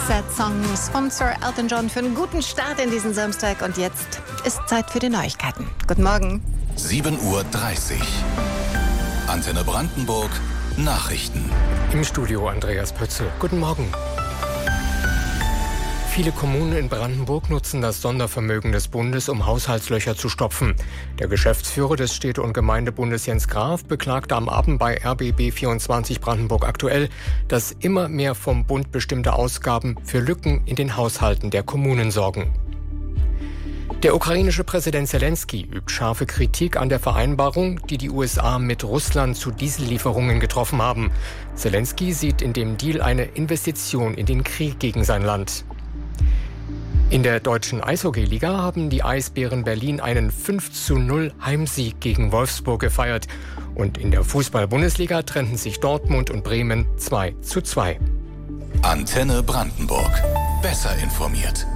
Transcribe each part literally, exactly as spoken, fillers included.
Sad Songs von Sir Elton John für einen guten Start in diesen Samstag. Und jetzt ist Zeit für die Neuigkeiten. Guten Morgen. sieben Uhr dreißig. Antenne Brandenburg. Nachrichten. Im Studio Andreas Pötzel. Guten Morgen. Viele Kommunen in Brandenburg nutzen das Sondervermögen des Bundes, um Haushaltslöcher zu stopfen. Der Geschäftsführer des Städte- und Gemeindebundes Jens Graf beklagte am Abend bei R B B vierundzwanzig Brandenburg aktuell, dass immer mehr vom Bund bestimmte Ausgaben für Lücken in den Haushalten der Kommunen sorgen. Der ukrainische Präsident Selenskyj übt scharfe Kritik an der Vereinbarung, die die U S A mit Russland zu Diesellieferungen getroffen haben. Selenskyj sieht in dem Deal eine Investition in den Krieg gegen sein Land. In der deutschen Eishockeyliga haben die Eisbären Berlin einen fünf zu null Heimsieg gegen Wolfsburg gefeiert. Und in der Fußball-Bundesliga trennten sich Dortmund und Bremen zwei zu zwei. Antenne Brandenburg. Besser informiert.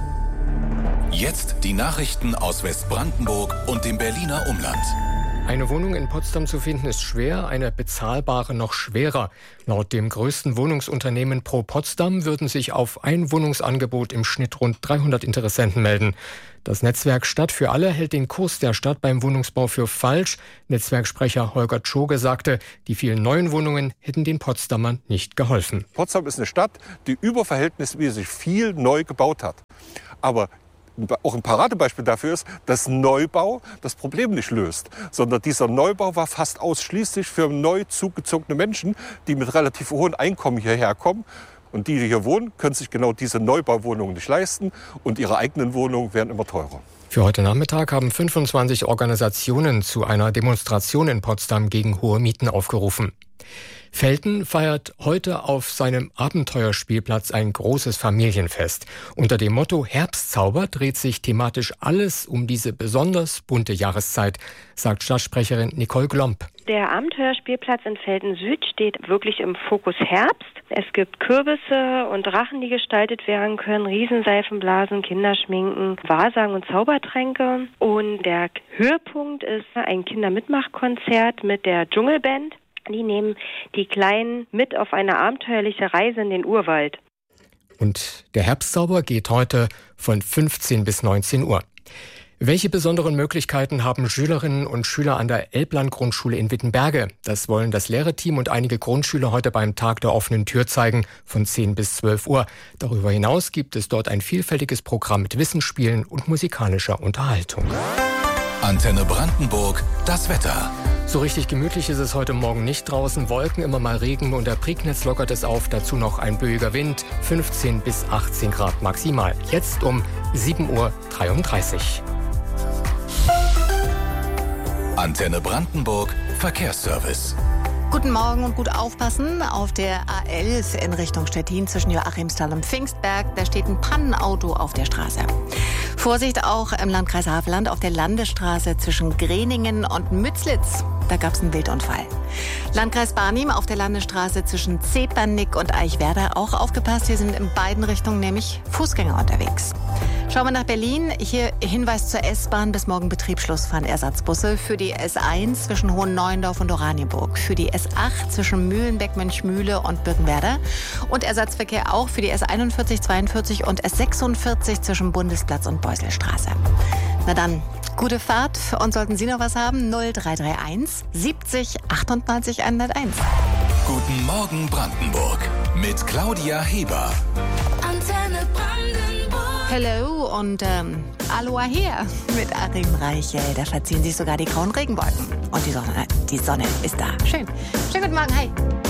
Jetzt die Nachrichten aus Westbrandenburg und dem Berliner Umland. Eine Wohnung in Potsdam zu finden ist schwer, eine bezahlbare noch schwerer. Laut dem größten Wohnungsunternehmen Pro Potsdam würden sich auf ein Wohnungsangebot im Schnitt rund dreihundert Interessenten melden. Das Netzwerk Stadt für alle hält den Kurs der Stadt beim Wohnungsbau für falsch. Netzwerksprecher Holger Tschoge sagte, die vielen neuen Wohnungen hätten den Potsdamern nicht geholfen. Potsdam ist eine Stadt, die überverhältnismäßig viel neu gebaut hat. Aber auch ein Paradebeispiel dafür ist, dass Neubau das Problem nicht löst, sondern dieser Neubau war fast ausschließlich für neu zugezogene Menschen, die mit relativ hohen Einkommen hierher kommen. Und die, die hier wohnen, können sich genau diese Neubauwohnungen nicht leisten und ihre eigenen Wohnungen werden immer teurer. Für heute Nachmittag haben fünfundzwanzig Organisationen zu einer Demonstration in Potsdam gegen hohe Mieten aufgerufen. Velten feiert heute auf seinem Abenteuerspielplatz ein großes Familienfest. Unter dem Motto Herbstzauber dreht sich thematisch alles um diese besonders bunte Jahreszeit, sagt Stadtsprecherin Nicole Glomp. Der Abenteuerspielplatz in Velten Süd steht wirklich im Fokus Herbst. Es gibt Kürbisse und Drachen, die gestaltet werden können, Riesenseifenblasen, Kinderschminken, Wahrsagen und Zaubertränke. Und der Höhepunkt ist ein Kindermitmachkonzert mit der Dschungelband. Die nehmen die Kleinen mit auf eine abenteuerliche Reise in den Urwald. Und der Herbstzauber geht heute von fünfzehn bis neunzehn Uhr. Welche besonderen Möglichkeiten haben Schülerinnen und Schüler an der Elbland-Grundschule in Wittenberge? Das wollen das Lehrerteam und einige Grundschüler heute beim Tag der offenen Tür zeigen, von zehn bis zwölf Uhr. Darüber hinaus gibt es dort ein vielfältiges Programm mit Wissensspielen und musikalischer Unterhaltung. Antenne Brandenburg, das Wetter. So richtig gemütlich ist es heute Morgen nicht draußen. Wolken, immer mal Regen und der Prignitz lockert es auf. Dazu noch ein böiger Wind, fünfzehn bis achtzehn Grad maximal. Jetzt um sieben Uhr dreiunddreißig. Antenne Brandenburg, Verkehrsservice. Guten Morgen und gut aufpassen. Auf der A elf in Richtung Stettin zwischen Joachimsthal und Pfingstberg, da steht ein Pannenauto auf der Straße. Vorsicht auch im Landkreis Havelland auf der Landesstraße zwischen Greningen und Mützlitz. Da gab es einen Wildunfall. Landkreis Barnim auf der Landesstraße zwischen Zepernick und Eichwerder auch aufgepasst. Hier sind in beiden Richtungen nämlich Fußgänger unterwegs. Schauen wir nach Berlin. Hier Hinweis zur S-Bahn. Bis morgen Betriebsschluss fahren Ersatzbusse für die S eins zwischen Hohenneuendorf und Oranienburg, für die S acht zwischen Mühlenbeck, Mönchmühle und Birkenwerder und Ersatzverkehr auch für die S einundvierzig, zweiundvierzig und S sechsundvierzig zwischen Bundesplatz und Beuselstraße. Na dann, gute Fahrt und sollten Sie noch was haben, null drei drei eins siebzig achtundneunzig hunderteins. Guten Morgen Brandenburg mit Claudia Heber. Antenne Brandenburg. Hello und ähm, Aloha hier mit Achim Reichel. Da verziehen sich sogar die grauen Regenwolken. Und die Sonne, die Sonne ist da. Schön. Schönen guten Morgen, hi.